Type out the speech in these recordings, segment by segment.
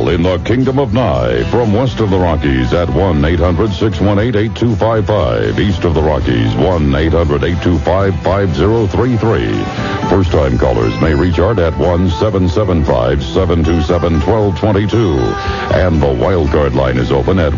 in the Kingdom of Nye. From west of the Rockies at 1-800-618-8255. East of the Rockies, 1-800-825-5033. First-time callers may reach Art at 1-775-727-1222. And the wildcard line is open at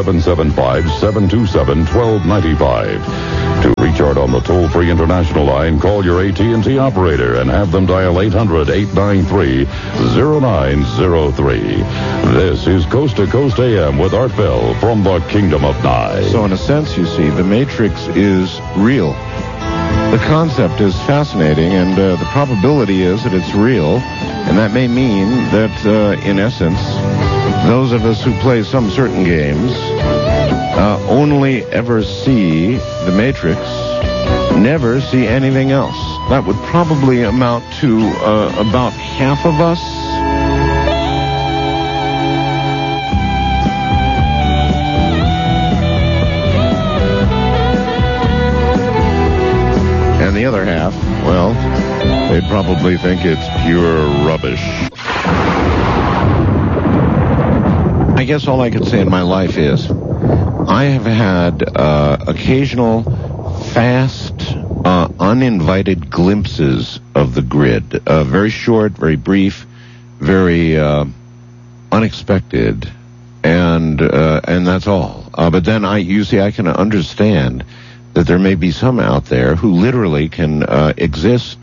1-775-727-1295. To reach Art on the toll-free international line, call your AT&T operator and have them dial 800-893-0903. This is Coast to Coast AM with Art Bell from the Kingdom of Nye. So in a sense, you see, the Matrix is real. The concept is fascinating, and the probability is that it's real, and that may mean that, in essence, those of us who play some certain games only ever see the Matrix, never see anything else. That would probably amount to about half of us. And the other half, well, they'd probably think it's pure rubbish. I guess all I can say in my life is I have had occasional fast, uninvited glimpses of the grid. Very short, very brief, very unexpected, and that's all. But then I can understand that there may be some out there who literally can exist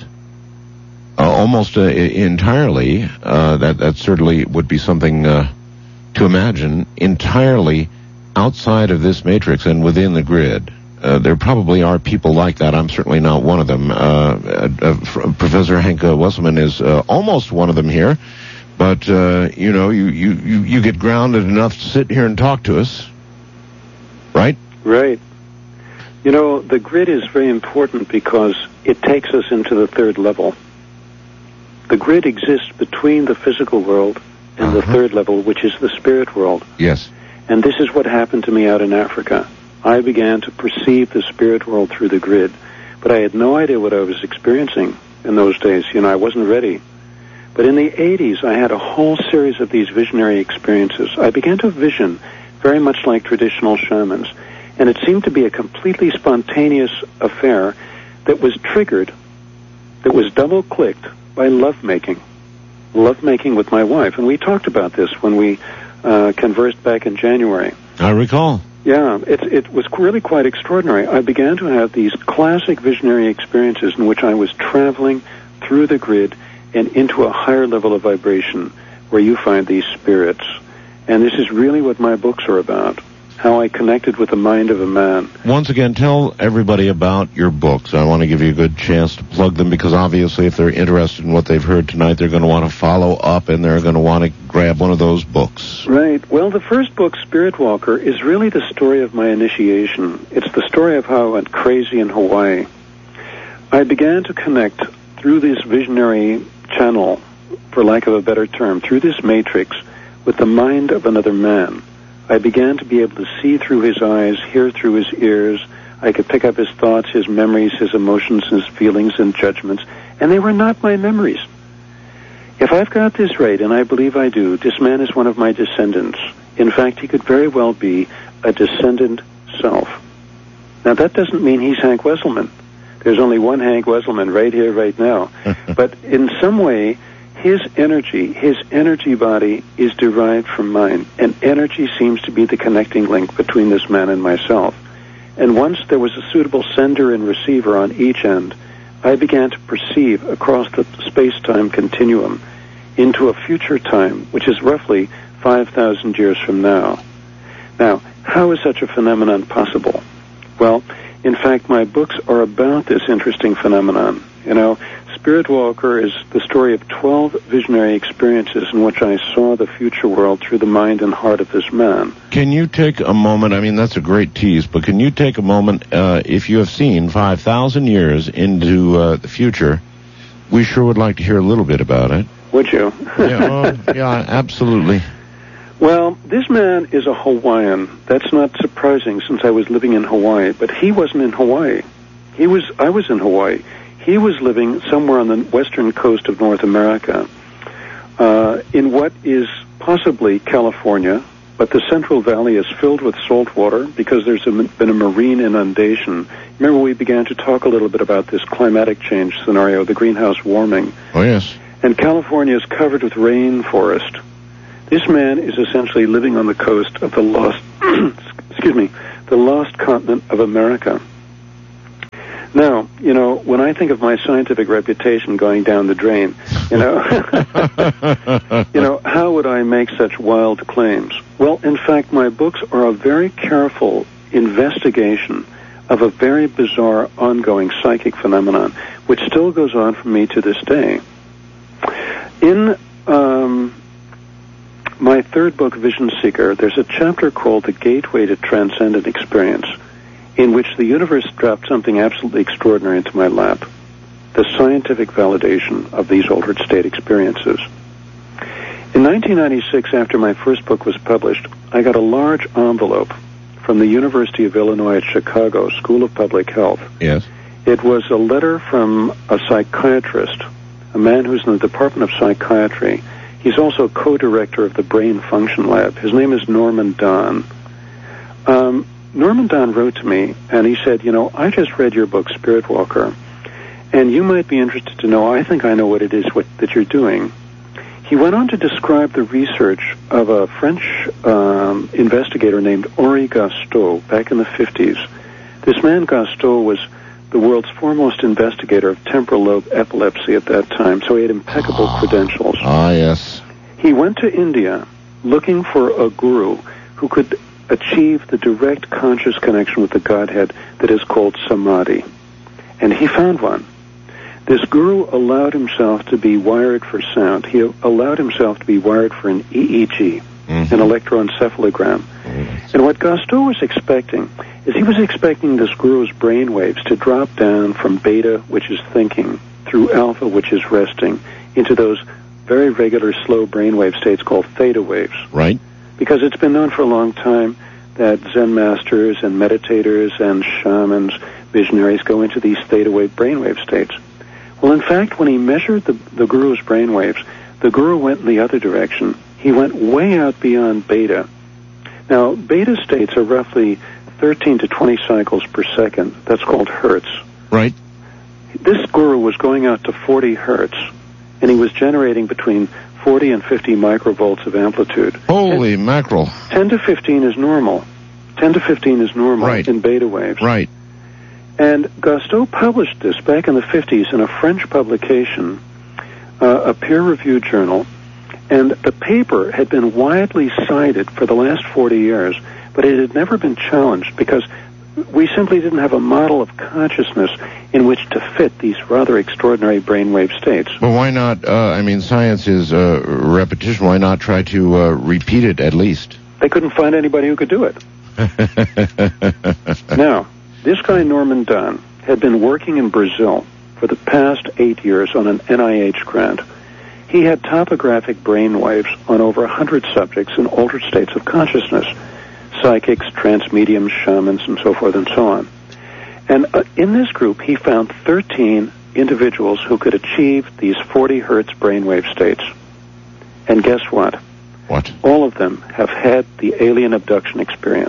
almost entirely. That certainly would be something to imagine, entirely outside of this matrix and within the grid. There probably are people like that. I'm certainly not one of them. Professor Hank Wesselman is almost one of them here. But, you get grounded enough to sit here and talk to us. Right? Right. You know, the grid is very important because it takes us into the third level. The grid exists between the physical world and the third level, which is the spirit world. Yes. And this is what happened to me out in Africa. I began to perceive the spirit world through the grid, but I had no idea what I was experiencing in those days. I wasn't ready. But in the 80s, I had a whole series of these visionary experiences. I began to vision very much like traditional shamans, and it seemed to be a completely spontaneous affair that was triggered, that was double-clicked by lovemaking with my wife. And we talked about this when we conversed back in January. I recall. Yeah, it was really quite extraordinary. I began to have these classic visionary experiences in which I was traveling through the grid and into a higher level of vibration where you find these spirits. And this is really what my books are about, how I connected with the mind of a man. Once again, tell everybody about your books. I want to give you a good chance to plug them because obviously if they're interested in what they've heard tonight, they're going to want to follow up and they're going to want to grab one of those books. Right. Well, the first book, Spirit Walker, is really the story of my initiation. It's the story of how I went crazy in Hawaii. I began to connect through this visionary channel, for lack of a better term, through this matrix with the mind of another man. I began to be able to see through his eyes, hear through his ears. I could pick up his thoughts, his memories, his emotions, his feelings and judgments, and they were not my memories. If I've got this right, and I believe I do, this man is one of my descendants. In fact, he could very well be a descendant self. Now, that doesn't mean he's Hank Wesselman. There's only one Hank Wesselman right here, right now. But in some way, his energy body is derived from mine, and energy seems to be the connecting link between this man and myself. And once there was a suitable sender and receiver on each end, I began to perceive across the space-time continuum into a future time, which is roughly 5,000 years from now. Now, how is such a phenomenon possible? Well, in fact, my books are about this interesting phenomenon. Spirit Walker is the story of 12 visionary experiences in which I saw the future world through the mind and heart of this man. Can you take a moment, that's a great tease, but can you take a moment, if you have seen 5,000 years into the future, we sure would like to hear a little bit about it. Would you? Yeah, absolutely. Well, this man is a Hawaiian. That's not surprising since I was living in Hawaii, but he wasn't in Hawaii. I was in Hawaii. He was living somewhere on the western coast of North America, in what is possibly California, but the Central Valley is filled with salt water because there's been a marine inundation. Remember, we began to talk a little bit about this climatic change scenario, the greenhouse warming. Oh, yes. And California is covered with rainforest. This man is essentially living on the coast of the lost, the lost continent of America. Now, you know, when I think of my scientific reputation going down the drain, you know, how would I make such wild claims? Well, in fact, my books are a very careful investigation of a very bizarre ongoing psychic phenomenon, which still goes on for me to this day. In my third book, Vision Seeker, there's a chapter called The Gateway to Transcendent Experience, in which the universe dropped something absolutely extraordinary into my lap, the scientific validation of these altered state experiences. In 1996, after my first book was published, I got a large envelope from the University of Illinois at Chicago School of Public Health. Yes. It was a letter from a psychiatrist, a man who's in the Department of Psychiatry. He's also co-director of the Brain Function Lab. His name is Norman Don. Norman Don wrote to me, and he said, you know, I just read your book, Spirit Walker, and you might be interested to know, I think I know what it is that you're doing. He went on to describe the research of a French investigator named Henri Gastaut back in the 50s. This man, Gastaut, was the world's foremost investigator of temporal lobe epilepsy at that time, so he had impeccable credentials. Ah, yes. He went to India looking for a guru who could achieve the direct conscious connection with the Godhead that is called samadhi. And he found one. This guru allowed himself to be wired for sound. He allowed himself to be wired for an EEG, an electroencephalogram. And what Gastaut was expecting is he was expecting this guru's brain waves to drop down from beta, which is thinking, through alpha, which is resting, into those very regular slow brainwave states called theta waves. Right. Because it's been known for a long time that Zen masters and meditators and shamans, visionaries, go into these theta wave brainwave states. Well, in fact, when he measured the guru's brainwaves, the guru went in the other direction. He went way out beyond beta. Now, beta states are roughly 13 to 20 cycles per second. That's called hertz. Right. This guru was going out to 40 hertz, and he was generating between 40 and 50 microvolts of amplitude. Holy mackerel. 10 to 15 is normal. 10 to 15 is normal in beta waves. Right. And Gastaut published this back in the 50s in a French publication, a peer-reviewed journal, and the paper had been widely cited for the last 40 years, but it had never been challenged because we simply didn't have a model of consciousness in which to fit these rather extraordinary brainwave states. Well, why not? Science is repetition. Why not try to repeat it at least? They couldn't find anybody who could do it. Now, this guy, Norman Don, had been working in Brazil for the past 8 years on an NIH grant. He had topographic brainwaves on over 100 subjects in altered states of consciousness. Psychics, transmediums, shamans, and so forth and so on. And in this group, he found 13 individuals who could achieve these 40 hertz brainwave states. And guess what? What? All of them have had the alien abduction experience.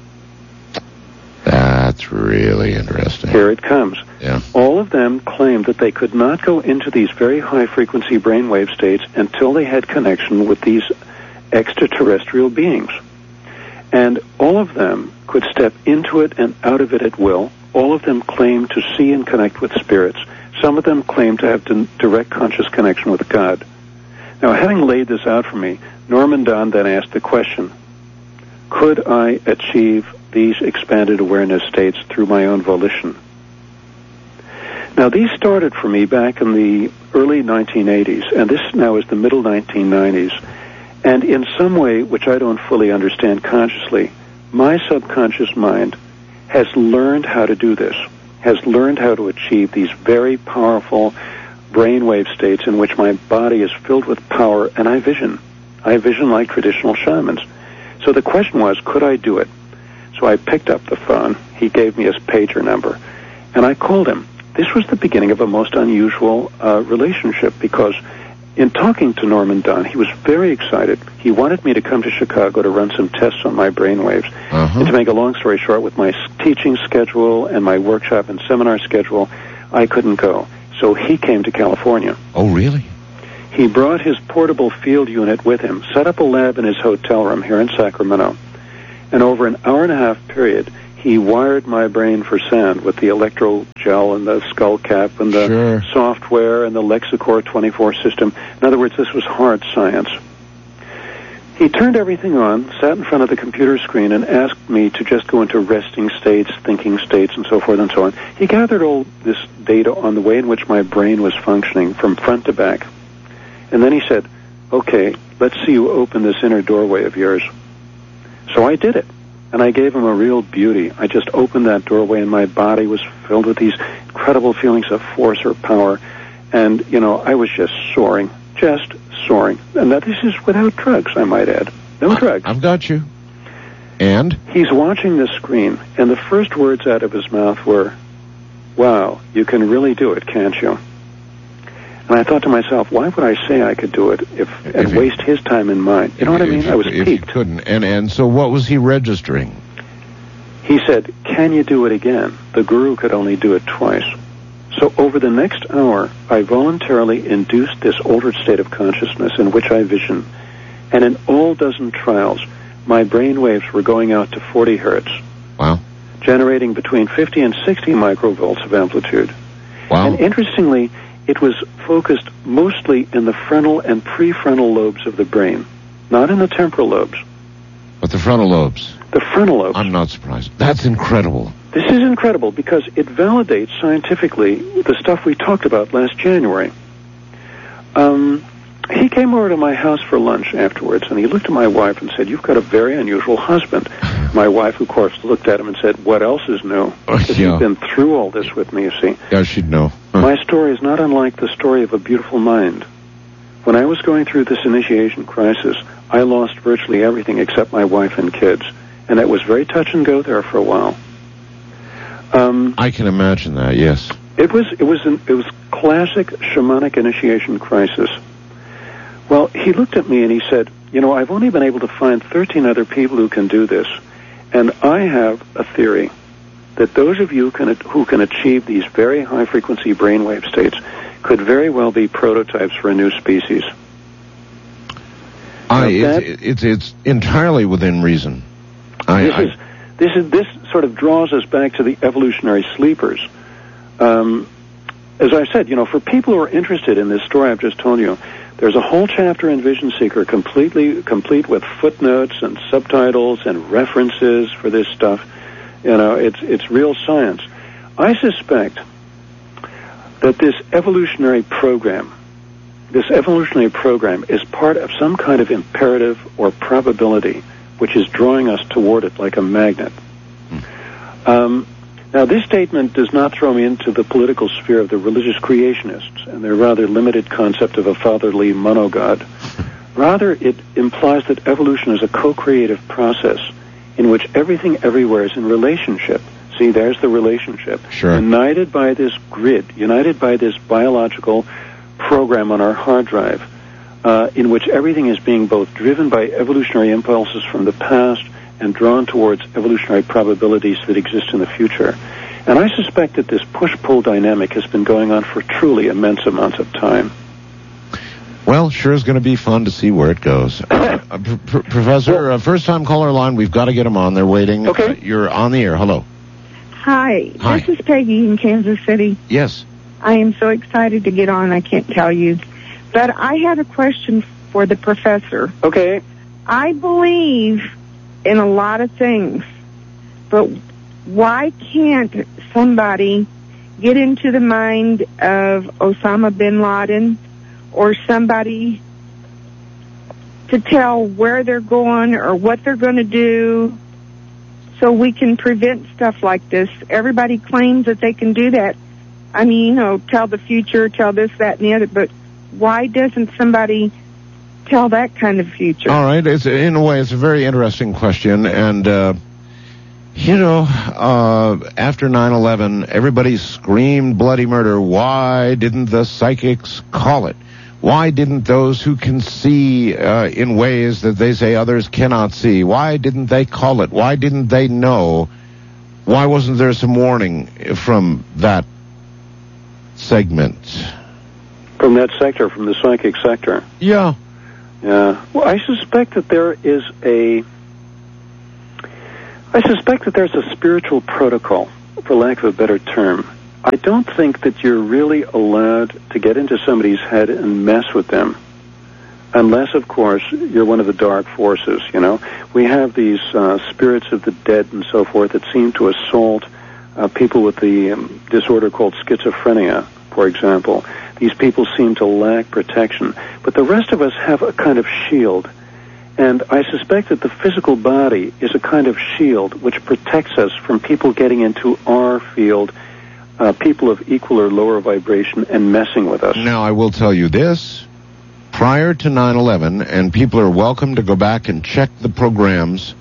That's really interesting. Here it comes. Yeah. All of them claimed that they could not go into these very high-frequency brainwave states until they had connection with these extraterrestrial beings. And all of them could step into it and out of it at will. All of them claimed to see and connect with spirits. Some of them claimed to have direct conscious connection with God. Now, having laid this out for me, Norman Don then asked the question, could I achieve these expanded awareness states through my own volition? Now, these started for me back in the early 1980s, and this now is the middle 1990s. And in some way, which I don't fully understand consciously, my subconscious mind has learned how to do this, has learned how to achieve these very powerful brainwave states in which my body is filled with power, and I vision. I vision like traditional shamans. So the question was, could I do it? So I picked up the phone. He gave me his pager number, and I called him. This was the beginning of a most unusual relationship because in talking to Norman Dunn, he was very excited. He wanted me to come to Chicago to run some tests on my brainwaves. And to make a long story short, with my teaching schedule and my workshop and seminar schedule, I couldn't go. So he came to California. Oh, really? He brought his portable field unit with him, set up a lab in his hotel room here in Sacramento, and over an hour-and-a-half period, he wired my brain for sound with the electro gel and the skull cap and the software and the Lexicor 24 system. In other words, this was hard science. He turned everything on, sat in front of the computer screen, and asked me to just go into resting states, thinking states, and so forth and so on. He gathered all this data on the way in which my brain was functioning from front to back. And then he said, okay, let's see you open this inner doorway of yours. So I did it. And I gave him a real beauty. I just opened that doorway, and my body was filled with these incredible feelings of force or power. And, you know, I was just soaring. And that this is without drugs, I might add. No drugs. I've got you. And? He's watching the screen, and the first words out of his mouth were, wow, you can really do it, can't you? And I thought to myself, why would I say I could do it and waste his time and mine? You know what I mean? I was piqued. If you couldn't. And so what was he registering? He said, can you do it again? The guru could only do it twice. So over the next hour, I voluntarily induced this altered state of consciousness in which I vision. And in all dozen trials, my brain waves were going out to 40 hertz. Wow. Generating between 50 and 60 microvolts of amplitude. Wow. And interestingly, it was focused mostly in the frontal and prefrontal lobes of the brain, not in the temporal lobes. But the frontal lobes? The frontal lobes. I'm not surprised. That's incredible. This is incredible because it validates scientifically the stuff we talked about last January. He came over to my house for lunch afterwards, and he looked at my wife and said, you've got a very unusual husband. My wife, of course, looked at him and said, what else is new? Because you've been through all this with me, you see. Yeah, she'd know. My story is not unlike the story of a beautiful mind. When I was going through this initiation crisis, I lost virtually everything except my wife and kids, and it was very touch and go there for a while. I can imagine that, yes. It was classic shamanic initiation crisis. Well, he looked at me and he said, you know, I've only been able to find 13 other people who can do this, and I have a theory that those of you who can achieve these very high-frequency brainwave states could very well be prototypes for a new species. It's entirely within reason. This sort of draws us back to the evolutionary sleepers. As I said, you know, for people who are interested in this story I've just told you, there's a whole chapter in Vision Seeker complete with footnotes and subtitles and references for this stuff. You know, it's real science. I suspect that this evolutionary program is part of some kind of imperative or probability which is drawing us toward it like a magnet. Now, this statement does not throw me into the political sphere of the religious creationists and their rather limited concept of a fatherly monogod. Rather, it implies that evolution is a co-creative process in which everything everywhere is in relationship. See, there's the relationship. Sure. United by this grid, united by this biological program on our hard drive, in which everything is being both driven by evolutionary impulses from the past and drawn towards evolutionary probabilities that exist in the future. And I suspect that this push-pull dynamic has been going on for truly immense amounts of time. Well, sure is going to be fun to see where it goes. Professor, first-time caller line, we've got to get them on. They're waiting. Okay. You're on the air. Hello. Hi. This is Peggy in Kansas City. Yes. I am so excited to get on, I can't tell you. But I had a question for the professor. Okay. I believe in a lot of things, but why can't somebody get into the mind of Osama bin Laden or somebody to tell where they're going or what they're going to do so we can prevent stuff like this? Everybody claims that they can do that. I mean, you know, tell the future, tell this, that, and the other, but why doesn't somebody tell that kind of future? All right. In a way, it's a very interesting question. And, after 9/11, everybody screamed bloody murder. Why didn't the psychics call it? Why didn't those who can see in ways that they say others cannot see, why didn't they call it? Why didn't they know? Why wasn't there some warning from that segment? From that sector, from the psychic sector? Yeah. Yeah. Well, I suspect that there's a spiritual protocol, for lack of a better term. I don't think that you're really allowed to get into somebody's head and mess with them, unless, of course, you're one of the dark forces, you know. We have these spirits of the dead and so forth that seem to assault people with the disorder called schizophrenia, for example. These people seem to lack protection. But the rest of us have a kind of shield. And I suspect that the physical body is a kind of shield which protects us from people getting into our field, people of equal or lower vibration, and messing with us. Now, I will tell you this. Prior to 9/11, and people are welcome to go back and check the programs,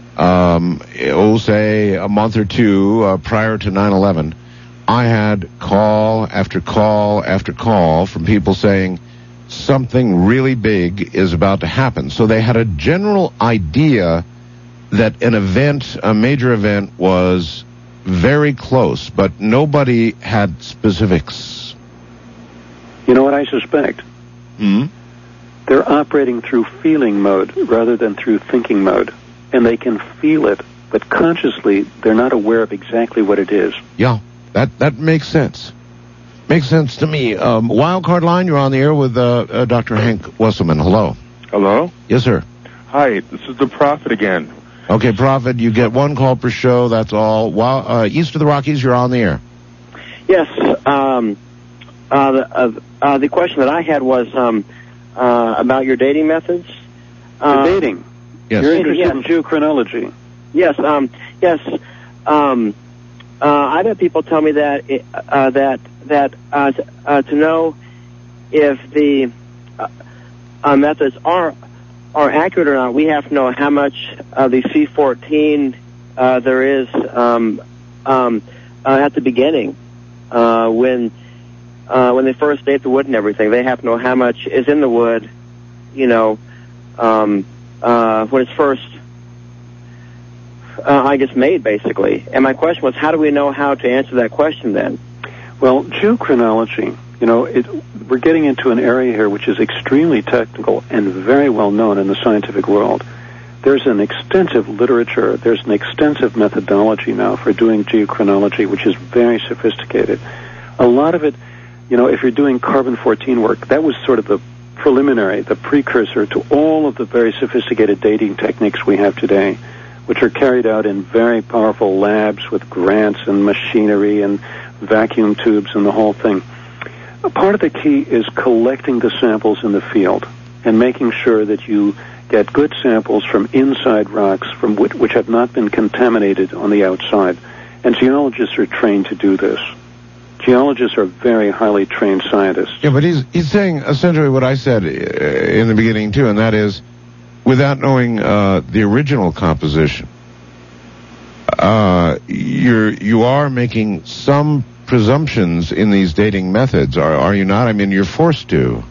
say a month or two prior to 9/11, I had call after call after call from people saying something really big is about to happen. So they had a general idea that an event, a major event, was very close, but nobody had specifics. You know what I suspect? They're operating through feeling mode rather than through thinking mode. And they can feel it, but consciously they're not aware of exactly what it is. Yeah, that makes sense. Makes sense to me. Wildcard line, you're on the air with Dr. Hank Wesselman. Hello. Hello? Yes, sir. Hi, this is the Prophet again. Okay, Prophet, you get one call per show, that's all. East of the Rockies, you're on the air. Yes, the question that I had was about your dating methods. Dating? Yes. You're interested in geochronology? Yes, yes. I've had people tell me that to know if the methods are accurate or not, we have to know how much of the C14 there is at the beginning when they first date the wood and everything. They have to know how much is in the wood, you know, when it's first, made, basically. And my question was, how do we know how to answer that question then? Well, geochronology, you know, we're getting into an area here which is extremely technical and very well known in the scientific world. There's an extensive literature, there's an extensive methodology now for doing geochronology, which is very sophisticated. A lot of it, you know, if you're doing carbon-14 work, that was sort of the preliminary, the precursor to all of the very sophisticated dating techniques we have today, which are carried out in very powerful labs with grants and machinery and vacuum tubes and the whole thing. A part of the key is collecting the samples in the field and making sure that you get good samples from inside rocks from which have not been contaminated on the outside. And geologists are trained to do this. Geologists are very highly trained scientists. Yeah, but he's saying essentially what I said in the beginning, too, and that is, without knowing the original composition, you are making some presumptions in these dating methods, are you not? I mean, you're forced to.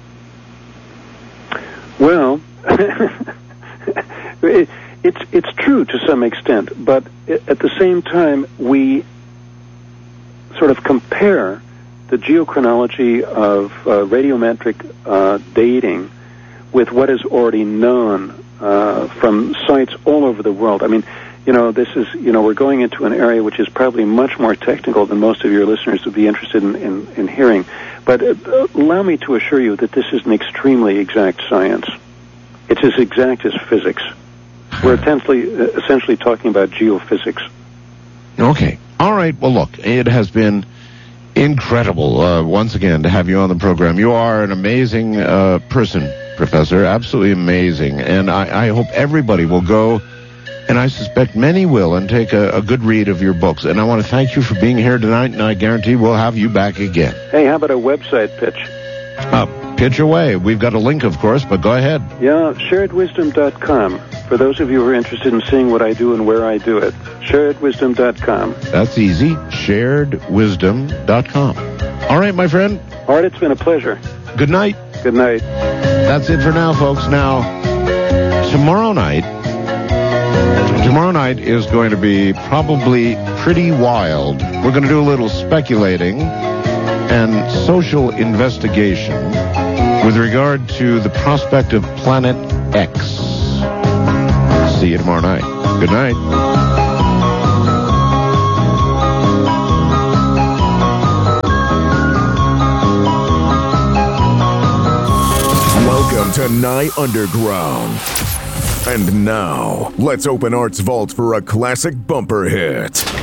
Well, it's true to some extent, but at the same time, we sort of compare the geochronology of radiometric dating with what is already known from sites all over the world. I mean, you know, this is, you know, we're going into an area which is probably much more technical than most of your listeners would be interested in hearing. But allow me to assure you that this is an extremely exact science. It's as exact as physics. We're essentially talking about geophysics. Okay. All right. Well, look, it has been incredible, once again, to have you on the program. You are an amazing person, Professor, absolutely amazing. And I hope everybody will go, and I suspect many will, and take a good read of your books. And I want to thank you for being here tonight, and I guarantee we'll have you back again. Hey, how about a website pitch? Pitch away. We've got a link, of course, but go ahead. Yeah, sharedwisdom.com. For those of you who are interested in seeing what I do and where I do it, sharedwisdom.com. That's easy. Sharedwisdom.com. All right, my friend. Art, it's been a pleasure. Good night. Good night. That's it for now, folks. Now, tomorrow night is going to be probably pretty wild. We're going to do a little speculating and social investigation with regard to the prospect of Planet X. See you tomorrow night. Good night. Welcome to Nye Underground. And now, let's open Art's vault for a classic bumper hit.